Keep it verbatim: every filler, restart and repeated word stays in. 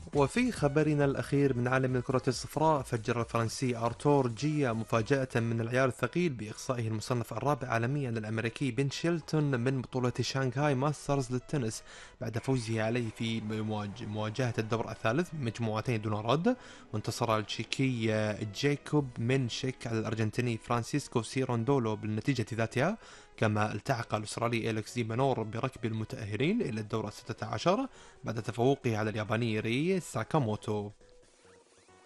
وفي خبرنا الأخير من عالم الكرة الصفراء، فجر الفرنسي أرتور جيا مفاجأة من العيار الثقيل بإقصائه المصنف الرابع عالميا الأمريكي بن شيلتون من بطولة شانغهاي ماسترز للتنس بعد فوزه عليه في مواج- مواجهة الدور الثالث بمجموعتين دون رد. وانتصر التشيكي جايكوب من شيك على الأرجنتيني فرانسيسكو سيروندولو بالنتيجة ذاتها. كما التحق الأسترالي إليكس دي مانور بركب المتأهلين إلى الدور الستة عشر بعد تفوقه على الياباني ري ساكاموتو.